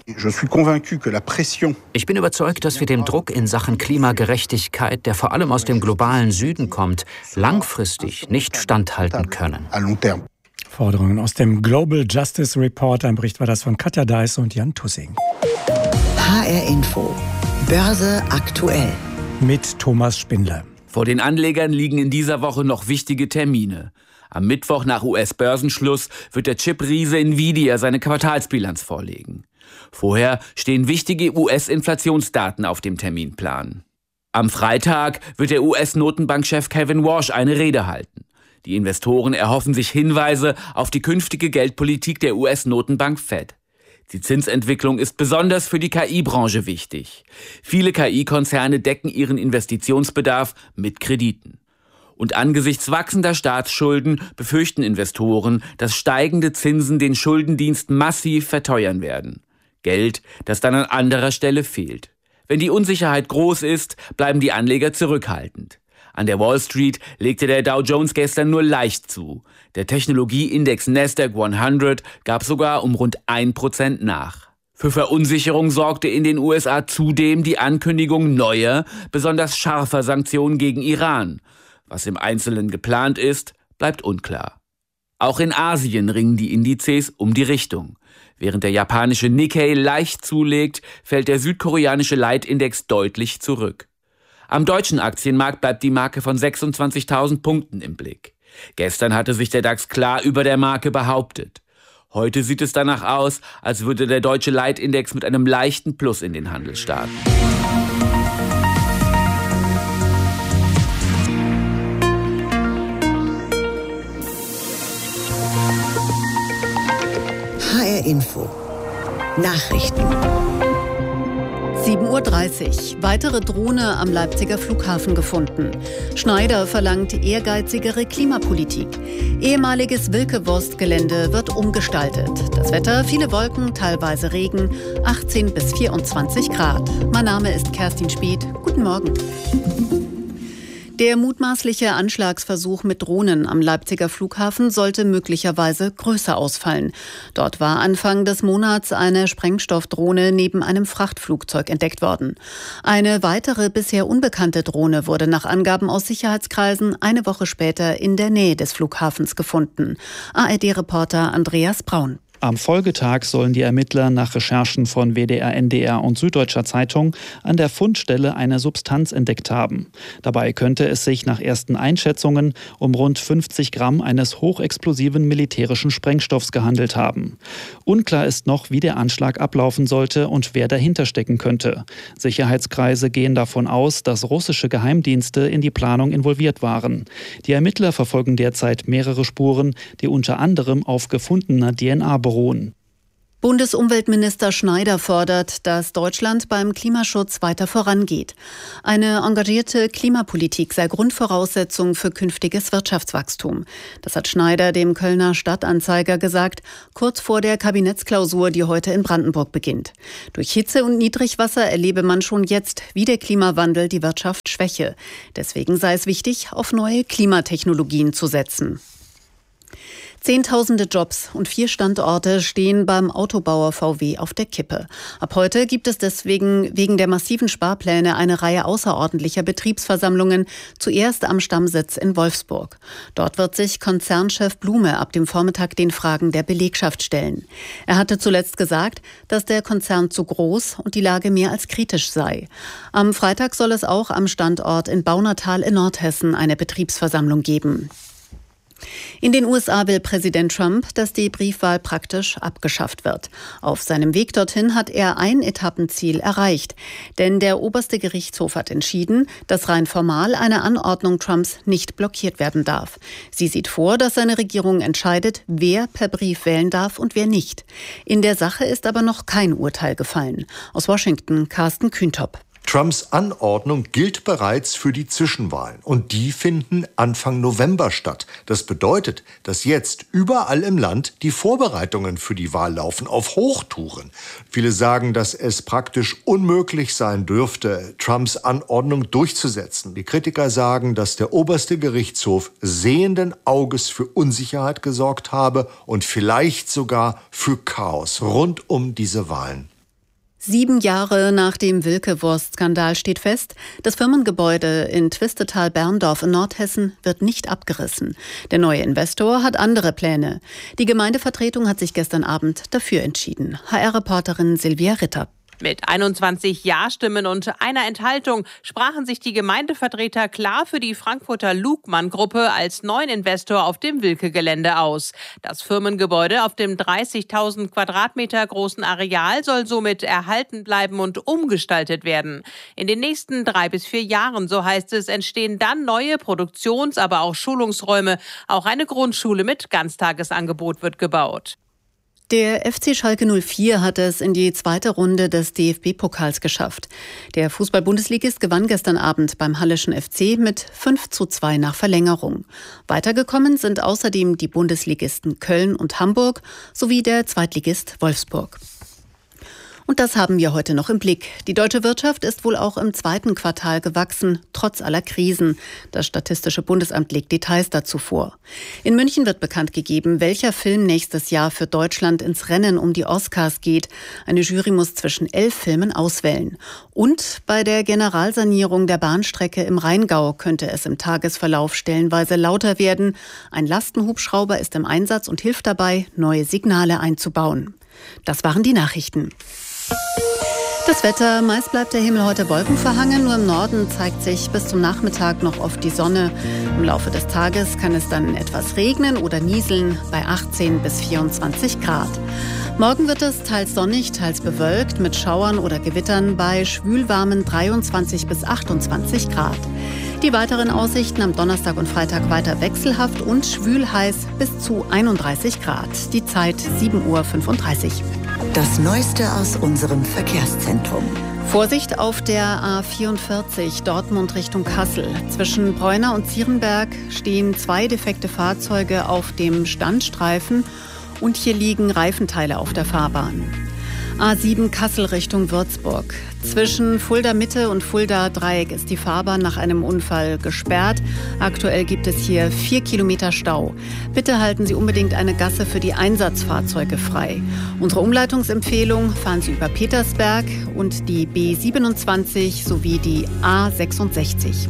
Ich bin überzeugt, dass wir dem Druck in Sachen Klimagerechtigkeit, der vor allem aus dem globalen Süden kommt, langfristig nicht standhalten können. Forderungen aus dem Global Justice Report. Ein Bericht war das von Katja Deiß und Jan Tussing. H R Info. Börse aktuell. Mit Thomas Spindler. Vor den Anlegern liegen in dieser Woche noch wichtige Termine. Am Mittwoch nach U S-Börsenschluss wird der Chip-Riese Nvidia seine Quartalsbilanz vorlegen. Vorher stehen wichtige U S-Inflationsdaten auf dem Terminplan. Am Freitag wird der U S-Notenbankchef Kevin Warsh eine Rede halten. Die Investoren erhoffen sich Hinweise auf die künftige Geldpolitik der U S-Notenbank Fed. Die Zinsentwicklung ist besonders für die K I-Branche wichtig. Viele K I-Konzerne decken ihren Investitionsbedarf mit Krediten. Und angesichts wachsender Staatsschulden befürchten Investoren, dass steigende Zinsen den Schuldendienst massiv verteuern werden. Geld, das dann an anderer Stelle fehlt. Wenn die Unsicherheit groß ist, bleiben die Anleger zurückhaltend. An der Wall Street legte der Dow Jones gestern nur leicht zu. Der Technologieindex Nasdaq hundert gab sogar um rund ein Prozent nach. Für Verunsicherung sorgte in den U S A zudem die Ankündigung neuer, besonders scharfer Sanktionen gegen Iran. Was im Einzelnen geplant ist, bleibt unklar. Auch in Asien ringen die Indizes um die Richtung. Während der japanische Nikkei leicht zulegt, fällt der südkoreanische Leitindex deutlich zurück. Am deutschen Aktienmarkt bleibt die Marke von sechsundzwanzigtausend Punkten im Blick. Gestern hatte sich der DAX klar über der Marke behauptet. Heute sieht es danach aus, als würde der deutsche Leitindex mit einem leichten Plus in den Handel starten. H R Info. Nachrichten. sieben Uhr dreißig. Weitere Drohne am Leipziger Flughafen gefunden. Schneider verlangt ehrgeizigere Klimapolitik. Ehemaliges Wilke-Wurst-Gelände wird umgestaltet. Das Wetter, viele Wolken, teilweise Regen, achtzehn bis vierundzwanzig Grad. Mein Name ist Kerstin Speth. Guten Morgen. Der mutmaßliche Anschlagsversuch mit Drohnen am Leipziger Flughafen sollte möglicherweise größer ausfallen. Dort war Anfang des Monats eine Sprengstoffdrohne neben einem Frachtflugzeug entdeckt worden. Eine weitere bisher unbekannte Drohne wurde nach Angaben aus Sicherheitskreisen eine Woche später in der Nähe des Flughafens gefunden. A R D-Reporter Andreas Braun. Am Folgetag sollen die Ermittler nach Recherchen von W D R, N D R und Süddeutscher Zeitung an der Fundstelle eine Substanz entdeckt haben. Dabei könnte es sich nach ersten Einschätzungen um rund fünfzig Gramm eines hochexplosiven militärischen Sprengstoffs gehandelt haben. Unklar ist noch, wie der Anschlag ablaufen sollte und wer dahinter stecken könnte. Sicherheitskreise gehen davon aus, dass russische Geheimdienste in die Planung involviert waren. Die Ermittler verfolgen derzeit mehrere Spuren, die unter anderem auf gefundener D N A beruhen. Bundesumweltminister Schneider fordert, dass Deutschland beim Klimaschutz weiter vorangeht. Eine engagierte Klimapolitik sei Grundvoraussetzung für künftiges Wirtschaftswachstum. Das hat Schneider dem Kölner Stadtanzeiger gesagt, kurz vor der Kabinettsklausur, die heute in Brandenburg beginnt. Durch Hitze und Niedrigwasser erlebe man schon jetzt, wie der Klimawandel die Wirtschaft schwäche. Deswegen sei es wichtig, auf neue Klimatechnologien zu setzen. Zehntausende Jobs und vier Standorte stehen beim Autobauer V W auf der Kippe. Ab heute gibt es deswegen wegen der massiven Sparpläne eine Reihe außerordentlicher Betriebsversammlungen, zuerst am Stammsitz in Wolfsburg. Dort wird sich Konzernchef Blume ab dem Vormittag den Fragen der Belegschaft stellen. Er hatte zuletzt gesagt, dass der Konzern zu groß und die Lage mehr als kritisch sei. Am Freitag soll es auch am Standort in Baunatal in Nordhessen eine Betriebsversammlung geben. In den U S A will Präsident Trump, dass die Briefwahl praktisch abgeschafft wird. Auf seinem Weg dorthin hat er ein Etappenziel erreicht. Denn der oberste Gerichtshof hat entschieden, dass rein formal eine Anordnung Trumps nicht blockiert werden darf. Sie sieht vor, dass seine Regierung entscheidet, wer per Brief wählen darf und wer nicht. In der Sache ist aber noch kein Urteil gefallen. Aus Washington, Carsten Kühntop. Trumps Anordnung gilt bereits für die Zwischenwahlen und die finden Anfang November statt. Das bedeutet, dass jetzt überall im Land die Vorbereitungen für die Wahl laufen, auf Hochtouren. Viele sagen, dass es praktisch unmöglich sein dürfte, Trumps Anordnung durchzusetzen. Die Kritiker sagen, dass der oberste Gerichtshof sehenden Auges für Unsicherheit gesorgt habe und vielleicht sogar für Chaos rund um diese Wahlen. Sieben Jahre nach dem Wilke-Wurst-Skandal steht fest, das Firmengebäude in Twistetal-Berndorf in Nordhessen wird nicht abgerissen. Der neue Investor hat andere Pläne. Die Gemeindevertretung hat sich gestern Abend dafür entschieden. H R-Reporterin Silvia Ritter. Mit einundzwanzig Ja-Stimmen und einer Enthaltung sprachen sich die Gemeindevertreter klar für die Frankfurter Lugmann-Gruppe als neuen Investor auf dem Wilke-Gelände aus. Das Firmengebäude auf dem dreißigtausend Quadratmeter großen Areal soll somit erhalten bleiben und umgestaltet werden. In den nächsten drei bis vier Jahren, so heißt es, entstehen dann neue Produktions-, aber auch Schulungsräume. Auch eine Grundschule mit Ganztagesangebot wird gebaut. Der F C Schalke null vier hat es in die zweite Runde des D F B-Pokals geschafft. Der Fußball-Bundesligist gewann gestern Abend beim Halleschen F C mit fünf zu zwei nach Verlängerung. Weitergekommen sind außerdem die Bundesligisten Köln und Hamburg sowie der Zweitligist Wolfsburg. Und das haben wir heute noch im Blick. Die deutsche Wirtschaft ist wohl auch im zweiten Quartal gewachsen, trotz aller Krisen. Das Statistische Bundesamt legt Details dazu vor. In München wird bekannt gegeben, welcher Film nächstes Jahr für Deutschland ins Rennen um die Oscars geht. Eine Jury muss zwischen elf Filmen auswählen. Und bei der Generalsanierung der Bahnstrecke im Rheingau könnte es im Tagesverlauf stellenweise lauter werden. Ein Lastenhubschrauber ist im Einsatz und hilft dabei, neue Signale einzubauen. Das waren die Nachrichten. Das Wetter, meist bleibt der Himmel heute wolkenverhangen, nur im Norden zeigt sich bis zum Nachmittag noch oft die Sonne. Im Laufe des Tages kann es dann etwas regnen oder nieseln bei achtzehn bis vierundzwanzig Grad. Morgen wird es teils sonnig, teils bewölkt mit Schauern oder Gewittern bei schwülwarmen dreiundzwanzig bis achtundzwanzig Grad. Die weiteren Aussichten am Donnerstag und Freitag weiter wechselhaft und schwül-heiß bis zu einunddreißig Grad. Die Zeit sieben Uhr fünfunddreißig. Das Neueste aus unserem Verkehrszentrum. Vorsicht auf der A vierundvierzig Dortmund Richtung Kassel. Zwischen Bräuna und Zierenberg stehen zwei defekte Fahrzeuge auf dem Standstreifen und hier liegen Reifenteile auf der Fahrbahn. A sieben Kassel Richtung Würzburg. Zwischen Fulda Mitte und Fulda Dreieck ist die Fahrbahn nach einem Unfall gesperrt. Aktuell gibt es hier vier Kilometer Stau. Bitte halten Sie unbedingt eine Gasse für die Einsatzfahrzeuge frei. Unsere Umleitungsempfehlung: fahren Sie über Petersberg und die B siebenundzwanzig sowie die A sechsundsechzig.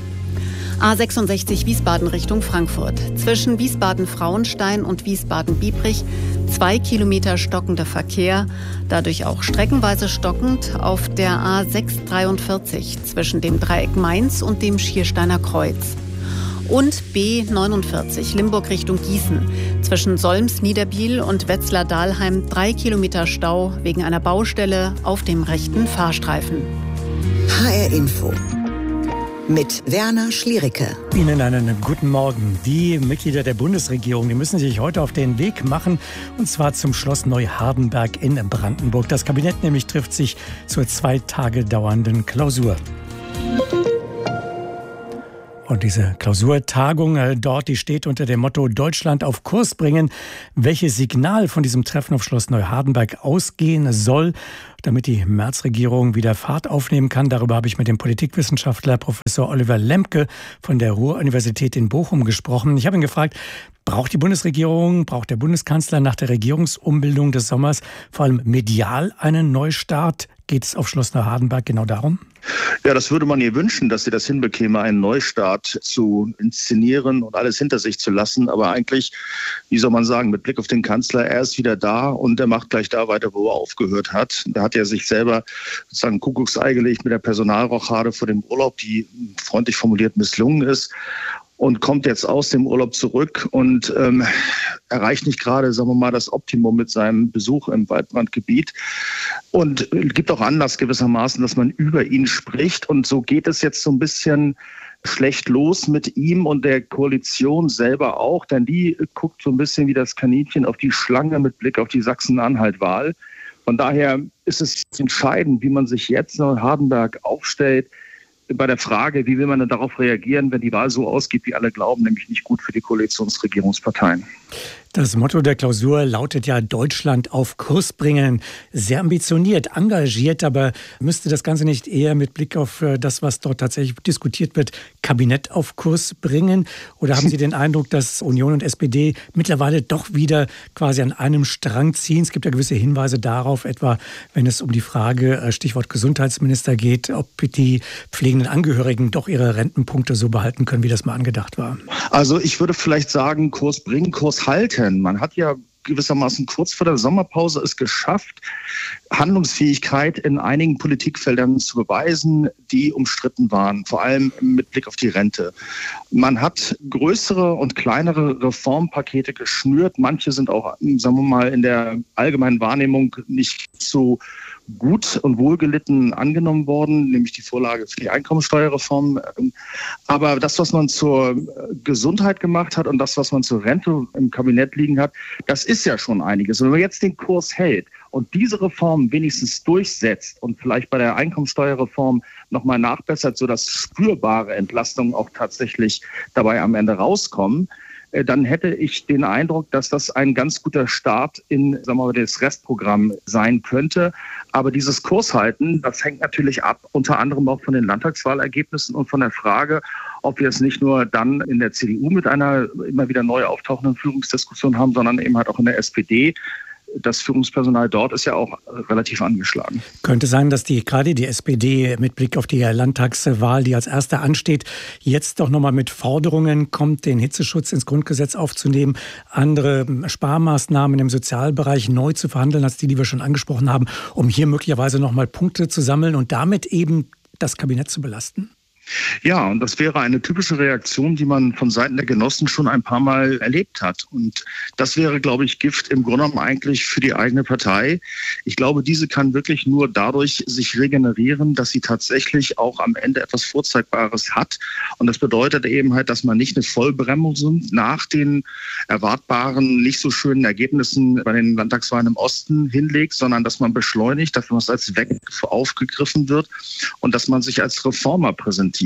A sechsundsechzig Wiesbaden Richtung Frankfurt. Zwischen Wiesbaden-Frauenstein und Wiesbaden-Biebrich zwei Kilometer stockender Verkehr, dadurch auch streckenweise stockend auf der A sechshundertdreiundvierzig zwischen dem Dreieck Mainz und dem Schiersteiner Kreuz. Und B neunundvierzig Limburg Richtung Gießen. Zwischen Solms-Niederbiel und Wetzlar-Dahlheim drei Kilometer Stau wegen einer Baustelle auf dem rechten Fahrstreifen. H R Info mit Werner Schliericke. Ihnen einen guten Morgen. Die Mitglieder der Bundesregierung, die müssen sich heute auf den Weg machen, und zwar zum Schloss Neuhardenberg in Brandenburg. Das Kabinett nämlich trifft sich zur zwei Tage dauernden Klausur. Und diese Klausurtagung äh, dort, die steht unter dem Motto Deutschland auf Kurs bringen. Welches Signal von diesem Treffen auf Schloss Neuhardenberg ausgehen soll, damit die Merz-Regierung wieder Fahrt aufnehmen kann, darüber habe ich mit dem Politikwissenschaftler Professor Oliver Lemke von der Ruhr-Universität in Bochum gesprochen. Ich habe ihn gefragt, braucht die Bundesregierung, braucht der Bundeskanzler nach der Regierungsumbildung des Sommers vor allem medial einen Neustart? Geht es auf Schloss Neuhardenberg genau darum? Ja, das würde man ihr wünschen, dass sie das hinbekäme, einen Neustart zu inszenieren und alles hinter sich zu lassen. Aber eigentlich, wie soll man sagen, mit Blick auf den Kanzler, er ist wieder da und er macht gleich da weiter, wo er aufgehört hat. Da hat er sich selber sozusagen Kuckucksei gelegt mit der Personalrochade vor dem Urlaub, die freundlich formuliert misslungen ist. Und kommt jetzt aus dem Urlaub zurück und ähm, erreicht nicht gerade, sagen wir mal, das Optimum mit seinem Besuch im Waldbrandgebiet. Und gibt auch Anlass gewissermaßen, dass man über ihn spricht. Und so geht es jetzt so ein bisschen schlecht los mit ihm und der Koalition selber auch. Denn die guckt so ein bisschen wie das Kaninchen auf die Schlange mit Blick auf die Sachsen-Anhalt-Wahl. Von daher ist es entscheidend, wie man sich jetzt in Neuhardenberg aufstellt, bei der Frage, wie will man denn darauf reagieren, wenn die Wahl so ausgeht, wie alle glauben, nämlich nicht gut für die Koalitionsregierungsparteien. Das Motto der Klausur lautet ja Deutschland auf Kurs bringen. Sehr ambitioniert, engagiert, aber müsste das Ganze nicht eher mit Blick auf das, was dort tatsächlich diskutiert wird, Kabinett auf Kurs bringen? Oder haben Sie den Eindruck, dass Union und S P D mittlerweile doch wieder quasi an einem Strang ziehen? Es gibt ja gewisse Hinweise darauf, etwa wenn es um die Frage, Stichwort Gesundheitsminister geht, ob die pflegenden Angehörigen doch ihre Rentenpunkte so behalten können, wie das mal angedacht war. Also ich würde vielleicht sagen, Kurs bringen, Kurs halten. Man hat ja gewissermaßen kurz vor der Sommerpause es geschafft, Handlungsfähigkeit in einigen Politikfeldern zu beweisen, die umstritten waren, vor allem mit Blick auf die Rente. Man hat größere und kleinere Reformpakete geschnürt. Manche sind auch, sagen wir mal, in der allgemeinen Wahrnehmung nicht so gut und wohlgelitten angenommen worden, nämlich die Vorlage für die Einkommensteuerreform. Aber das, was man zur Gesundheit gemacht hat und das, was man zur Rente im Kabinett liegen hat, das ist ja schon einiges. Und wenn man jetzt den Kurs hält und diese Reform wenigstens durchsetzt und vielleicht bei der Einkommensteuerreform nochmal nachbessert, sodass spürbare Entlastungen auch tatsächlich dabei am Ende rauskommen, dann hätte ich den Eindruck, dass das ein ganz guter Start in, sagen wir mal, das Restprogramm sein könnte. Aber dieses Kurshalten, das hängt natürlich ab, unter anderem auch von den Landtagswahlergebnissen und von der Frage, ob wir es nicht nur dann in der C D U mit einer immer wieder neu auftauchenden Führungsdiskussion haben, sondern eben halt auch in der S P D. Das Führungspersonal dort ist ja auch relativ angeschlagen. Könnte sein, dass die gerade die S P D mit Blick auf die Landtagswahl, die als erste ansteht, jetzt doch nochmal mit Forderungen kommt, den Hitzeschutz ins Grundgesetz aufzunehmen, andere Sparmaßnahmen im Sozialbereich neu zu verhandeln, als die, die wir schon angesprochen haben, um hier möglicherweise nochmal Punkte zu sammeln und damit eben das Kabinett zu belasten? Ja, und das wäre eine typische Reaktion, die man von Seiten der Genossen schon ein paar Mal erlebt hat. Und das wäre, glaube ich, Gift im Grunde genommen eigentlich für die eigene Partei. Ich glaube, diese kann wirklich nur dadurch sich regenerieren, dass sie tatsächlich auch am Ende etwas Vorzeigbares hat. Und das bedeutet eben halt, dass man nicht eine Vollbremsung nach den erwartbaren, nicht so schönen Ergebnissen bei den Landtagswahlen im Osten hinlegt, sondern dass man beschleunigt, dass man es als weg aufgegriffen wird und dass man sich als Reformer präsentiert.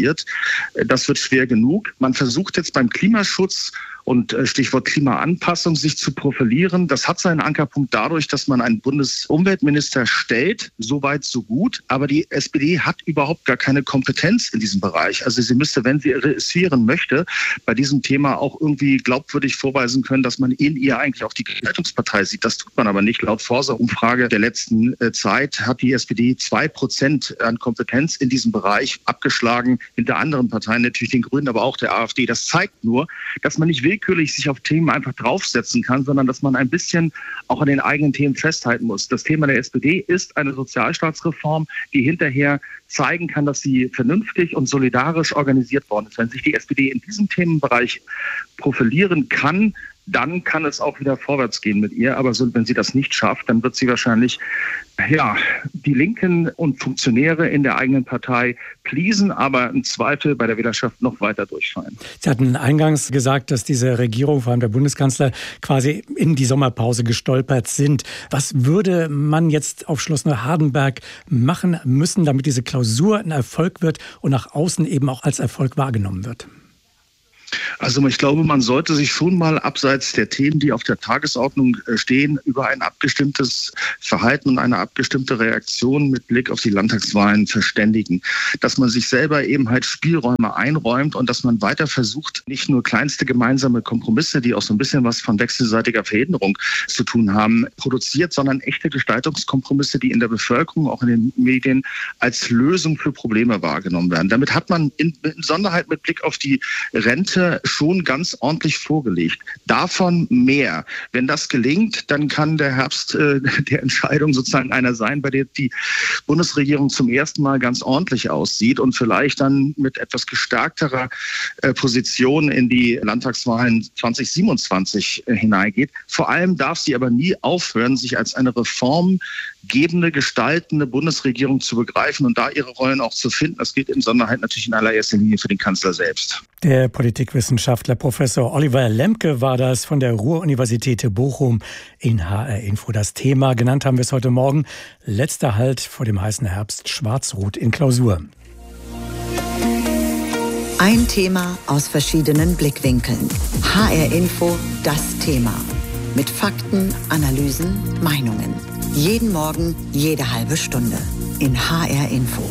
Das wird schwer genug. Man versucht jetzt beim Klimaschutz und Stichwort Klimaanpassung sich zu profilieren. Das hat seinen Ankerpunkt dadurch, dass man einen Bundesumweltminister stellt. So weit, so gut. Aber die S P D hat überhaupt gar keine Kompetenz in diesem Bereich. Also sie müsste, wenn sie reüssieren möchte, bei diesem Thema auch irgendwie glaubwürdig vorweisen können, dass man in ihr eigentlich auch die Gestaltungspartei sieht. Das tut man aber nicht. Laut Forsa-Umfrage der letzten Zeit hat die S P D zwei Prozent an Kompetenz in diesem Bereich abgeschlagen. Hinter anderen Parteien, natürlich den Grünen, aber auch der AfD. Das zeigt nur, dass man nicht will, willkürlich sich auf Themen einfach draufsetzen kann, sondern dass man ein bisschen auch an den eigenen Themen festhalten muss. Das Thema der S P D ist eine Sozialstaatsreform, die hinterher zeigen kann, dass sie vernünftig und solidarisch organisiert worden ist. Wenn sich die S P D in diesem Themenbereich profilieren kann, dann kann es auch wieder vorwärts gehen mit ihr. Aber so, wenn sie das nicht schafft, dann wird sie wahrscheinlich ja, die Linken und Funktionäre in der eigenen Partei pleasen, aber im Zweifel bei der Wählerschaft noch weiter durchfallen. Sie hatten eingangs gesagt, dass diese Regierung, vor allem der Bundeskanzler, quasi in die Sommerpause gestolpert sind. Was würde man jetzt auf Schloss Neuhardenberg machen müssen, damit diese Klausur ein Erfolg wird und nach außen eben auch als Erfolg wahrgenommen wird? Also ich glaube, man sollte sich schon mal abseits der Themen, die auf der Tagesordnung stehen, über ein abgestimmtes Verhalten und eine abgestimmte Reaktion mit Blick auf die Landtagswahlen verständigen. Dass man sich selber eben halt Spielräume einräumt und dass man weiter versucht, nicht nur kleinste gemeinsame Kompromisse, die auch so ein bisschen was von wechselseitiger Verhinderung zu tun haben, produziert, sondern echte Gestaltungskompromisse, die in der Bevölkerung, auch in den Medien, als Lösung für Probleme wahrgenommen werden. Damit hat man in Besonderheit mit Blick auf die Rente schon ganz ordentlich vorgelegt. Davon mehr. Wenn das gelingt, dann kann der Herbst äh, der Entscheidung sozusagen einer sein, bei der die Bundesregierung zum ersten Mal ganz ordentlich aussieht und vielleicht dann mit etwas gestärkterer äh, Position in die Landtagswahlen zwanzig siebenundzwanzig äh, hineingeht. Vor allem darf sie aber nie aufhören, sich als eine reformgebende, gestaltende Bundesregierung zu begreifen und da ihre Rollen auch zu finden. Das gilt in Besonderheit natürlich in allererster Linie für den Kanzler selbst. Der Politikwissenschaftler Professor Oliver Lemke war das von der Ruhr-Universität Bochum in H R Info. Das Thema, genannt haben wir es heute Morgen, letzter Halt vor dem heißen Herbst, Schwarz-Rot in Klausur. Ein Thema aus verschiedenen Blickwinkeln. H R Info, das Thema. Mit Fakten, Analysen, Meinungen. Jeden Morgen, jede halbe Stunde. In H R Info.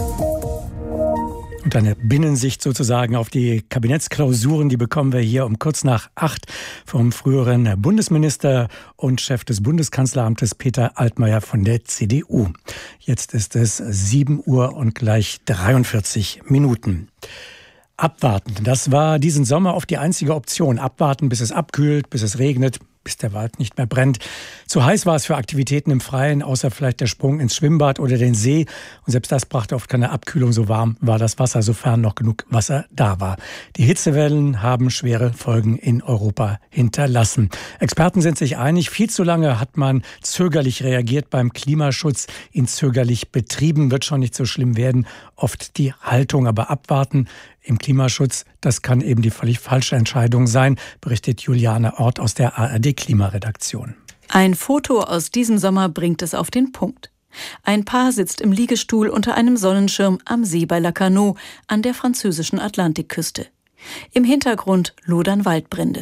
Und eine Binnensicht sozusagen auf die Kabinettsklausuren, die bekommen wir hier um kurz nach acht vom früheren Bundesminister und Chef des Bundeskanzleramtes Peter Altmaier von der C D U. Jetzt ist es sieben Uhr und gleich dreiundvierzig Minuten. Abwarten, das war diesen Sommer oft die einzige Option. Abwarten, bis es abkühlt, bis es regnet, bis der Wald nicht mehr brennt. Zu heiß war es für Aktivitäten im Freien, außer vielleicht der Sprung ins Schwimmbad oder den See. Und selbst das brachte oft keine Abkühlung, so warm war das Wasser, sofern noch genug Wasser da war. Die Hitzewellen haben schwere Folgen in Europa hinterlassen. Experten sind sich einig, viel zu lange hat man zögerlich reagiert beim Klimaschutz. Ihn zögerlich betrieben, wird schon nicht so schlimm werden. Oft die Haltung, aber abwarten im Klimaschutz, das kann eben die völlig falsche Entscheidung sein, berichtet Juliane Ort aus der A R D-Klimaredaktion. Ein Foto aus diesem Sommer bringt es auf den Punkt. Ein Paar sitzt im Liegestuhl unter einem Sonnenschirm am See bei Lacanau an der französischen Atlantikküste. Im Hintergrund lodern Waldbrände.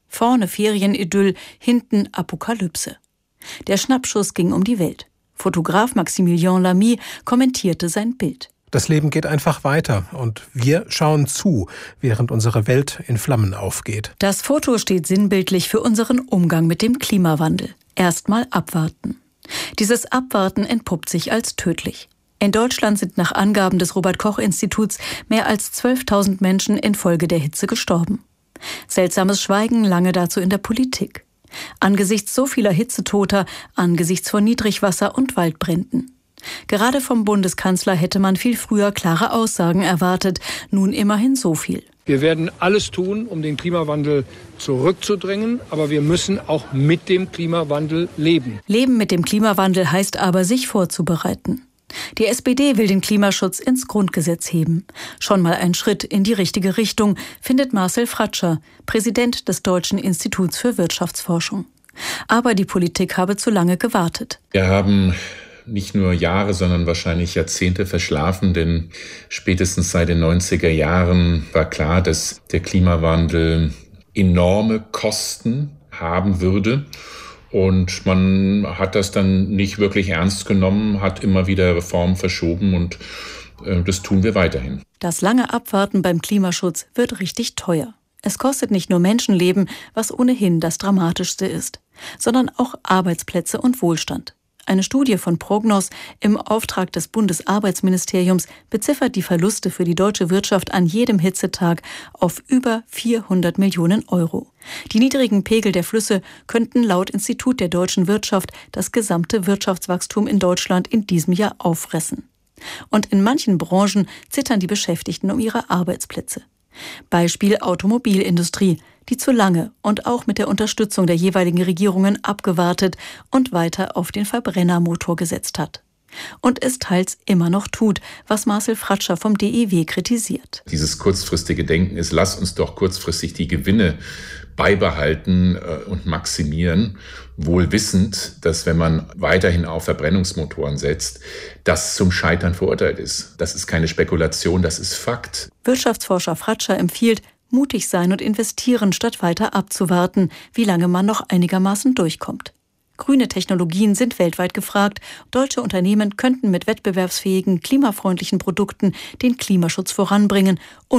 Vorne Ferienidyll, hinten Apokalypse. Der Schnappschuss ging um die Welt. Fotograf Maximilien Lamy kommentierte sein Bild. Das Leben geht einfach weiter und wir schauen zu, während unsere Welt in Flammen aufgeht. Das Foto steht sinnbildlich für unseren Umgang mit dem Klimawandel. Erstmal abwarten. Dieses Abwarten entpuppt sich als tödlich. In Deutschland sind nach Angaben des Robert-Koch-Instituts mehr als zwölftausend Menschen infolge der Hitze gestorben. Seltsames Schweigen lange dazu in der Politik. Angesichts so vieler Hitzetoter, angesichts von Niedrigwasser und Waldbränden. Gerade vom Bundeskanzler hätte man viel früher klare Aussagen erwartet, nun immerhin so viel. Wir werden alles tun, um den Klimawandel zurückzudrängen, aber wir müssen auch mit dem Klimawandel leben. Leben mit dem Klimawandel heißt aber, sich vorzubereiten. Die S P D will den Klimaschutz ins Grundgesetz heben. Schon mal ein Schritt in die richtige Richtung, findet Marcel Fratscher, Präsident des Deutschen Instituts für Wirtschaftsforschung. Aber die Politik habe zu lange gewartet. Wir haben nicht nur Jahre, sondern wahrscheinlich Jahrzehnte verschlafen, denn spätestens seit den neunziger Jahren war klar, dass der Klimawandel enorme Kosten haben würde. Und man hat das dann nicht wirklich ernst genommen, hat immer wieder Reformen verschoben und äh, das tun wir weiterhin. Das lange Abwarten beim Klimaschutz wird richtig teuer. Es kostet nicht nur Menschenleben, was ohnehin das Dramatischste ist, sondern auch Arbeitsplätze und Wohlstand. Eine Studie von Prognos im Auftrag des Bundesarbeitsministeriums beziffert die Verluste für die deutsche Wirtschaft an jedem Hitzetag auf über vierhundert Millionen Euro. Die niedrigen Pegel der Flüsse könnten laut Institut der deutschen Wirtschaft das gesamte Wirtschaftswachstum in Deutschland in diesem Jahr auffressen. Und in manchen Branchen zittern die Beschäftigten um ihre Arbeitsplätze. Beispiel Automobilindustrie, die zu lange und auch mit der Unterstützung der jeweiligen Regierungen abgewartet und weiter auf den Verbrennermotor gesetzt hat. Und es teils immer noch tut, was Marcel Fratscher vom D I W kritisiert. Dieses kurzfristige Denken ist, lass uns doch kurzfristig die Gewinne beibehalten und maximieren, wohl wissend, dass wenn man weiterhin auf Verbrennungsmotoren setzt, das zum Scheitern verurteilt ist. Das ist keine Spekulation, das ist Fakt. Wirtschaftsforscher Fratscher empfiehlt, mutig sein und investieren, statt weiter abzuwarten, wie lange man noch einigermaßen durchkommt. Grüne Technologien sind weltweit gefragt. Deutsche Unternehmen könnten mit wettbewerbsfähigen, klimafreundlichen Produkten den Klimaschutz voranbringen und